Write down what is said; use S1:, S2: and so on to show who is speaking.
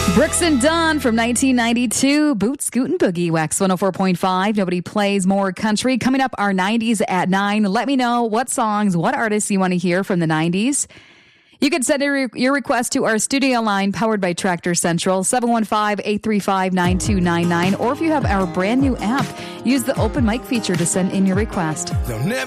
S1: Brooks and Dunn from 1992, Boot Scootin' Boogie, Wax 104.5. Nobody plays more country. Coming up, our 90s at 9. Let me know what songs, what artists you want to hear from the 90s. You can send your request to our studio line powered by Tractor Central, 715-835-9299. Or if you have our brand new app, use the open mic feature to send in your request.